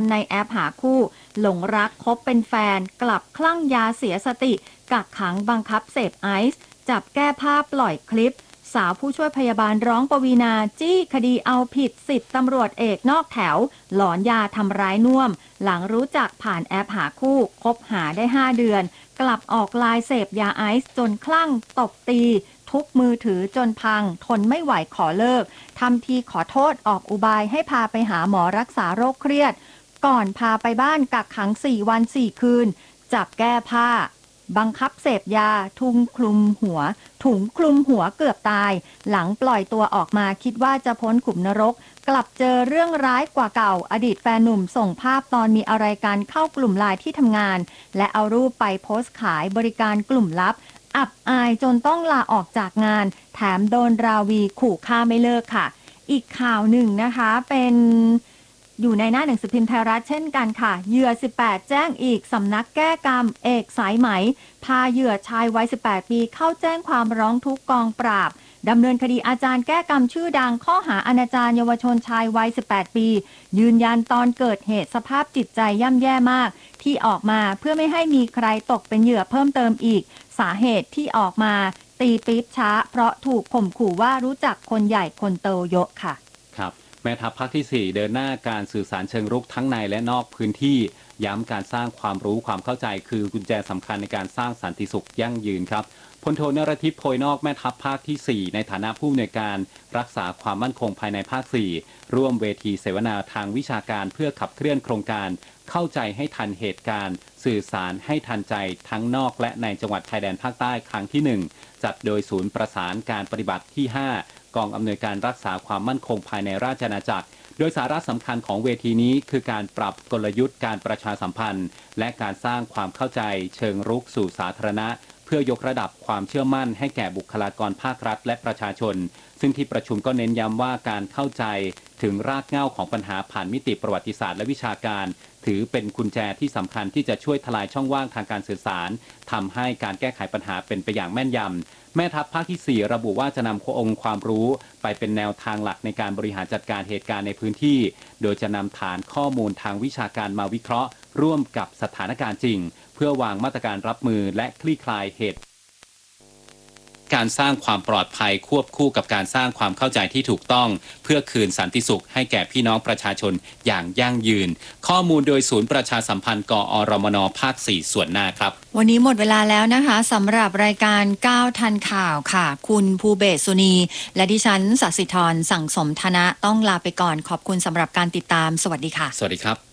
ในแอปหาคู่หลงรักคบเป็นแฟนกลับคลั่งยาเสียสติกักขังบังคับเสพไอซ์จับแก้ผ้าปล่อยคลิปสาวผู้ช่วยพยาบาลร้องปวีณาจี้คดีเอาผิด10ตำรวจเอกนอกแถวหลอนยาทำร้ายน่วมหลังรู้จักผ่านแอปหาคู่คบหาได้5เดือนกลับออกลายเสพยาไอซ์จนคลั่งตบตีทุบมือถือจนพังทนไม่ไหวขอเลิกทำทีขอโทษออกอุบายให้พาไปหาหมอรักษาโรคเครียดก่อนพาไปบ้านกักขัง4 วัน 4 คืนจับแก้ผ้าบังคับเสพยาถุงคลุมหัวเกือบตายหลังปล่อยตัวออกมาคิดว่าจะพ้นขุมนรกกลับเจอเรื่องร้ายกว่าเก่าอดีตแฟนหนุ่มส่งภาพตอนมีอะไรกันเข้ากลุ่มไลน์ที่ทำงานและเอารูปไปโพสต์ขายบริการกลุ่มลับอับอายจนต้องลาออกจากงานแถมโดนราวีขู่ฆ่าไม่เลิกค่ะอีกข่าวหนึ่งนะคะเป็นอยู่ในหน้าหนังสือพิมพ์ไทยรัฐเช่นกันค่ะเหยื่อ18แจ้งอีกสำนักแก้กรรมเอกสายไหมพาเหยื่อชายวัย18ปีเข้าแจ้งความร้องทุกข์กองปราบดำเนินคดีอาจารย์แก้กรรมชื่อดังข้อหาอนาจารเยาวชนชายวัย18ปียืนยันตอนเกิดเหตุสภาพจิตใจย่ำแย่มากที่ออกมาเพื่อไม่ให้มีใครตกเป็นเหยื่อเพิ่มเติมอีกสาเหตุที่ออกมาตีปี๊บช้าเพราะถูกข่มขู่ว่ารู้จักคนใหญ่คนโตเยอะค่ะครับแม่ทัพภาคที่4เดินหน้าการสื่อสารเชิงรุกทั้งในและนอกพื้นที่ย้ำการสร้างความรู้ความเข้าใจคือกุญแจสำคัญในการสร้างสันติสุขยั่งยืนครับพลโทนรทิพย์โพยนอกแม่ทัพภาคที่4ในฐานะผู้อำนวยการรักษาความมั่นคงภายในภาค4ร่วมเวทีเสวนาทางวิชาการเพื่อขับเคลื่อนโครงการเข้าใจให้ทันเหตุการณ์สื่อสารให้ทันใจทั้งนอกและในจังหวัดชายแดนภาคใต้ครั้งที่1จัดโดยศูนย์ประสานการปฏิบัติที่5กองอำนวยการรักษาความมั่นคงภายในราชอาณาจักรโดยสาระสำคัญของเวทีนี้คือการปรับกลยุทธ์การประชาสัมพันธ์และการสร้างความเข้าใจเชิงรุกสู่สาธารณะเพื่อยกระดับความเชื่อมั่นให้แก่บุคลากรภาครัฐและประชาชนซึ่งที่ประชุมก็เน้นย้ำว่าการเข้าใจถึงรากเหง้าของปัญหาผ่านมิติประวัติศาสตร์และวิชาการถือเป็นกุญแจที่สำคัญที่จะช่วยทลายช่องว่างทางการสื่อสารทำให้การแก้ไขปัญหาเป็นไปอย่างแม่นยำแม่ทัพภาคที่4ระบุว่าจะนำองค์ความรู้ไปเป็นแนวทางหลักในการบริหารจัดการเหตุการณ์ในพื้นที่โดยจะนำฐานข้อมูลทางวิชาการมาวิเคราะห์ร่วมกับสถานการณ์จริงเพื่อวางมาตรการรับมือและคลี่คลายเหตุการสร้างความปลอดภัยควบคู่กับการสร้างความเข้าใจที่ถูกต้องเพื่อคืนสันติสุขให้แก่พี่น้องประชาชนอย่างยั่งยืนข้อมูลโดยศูนย์ประชาสัมพันธ์กอรมนภาค4ส่วนหน้าครับวันนี้หมดเวลาแล้วนะคะสำหรับรายการ9ทันข่าวค่ะคุณภูเบศสุนีและดิฉันศศิธรสั่งสมธนะต้องลาไปก่อนขอบคุณสำหรับการติดตามสวัสดีค่ะสวัสดีครับ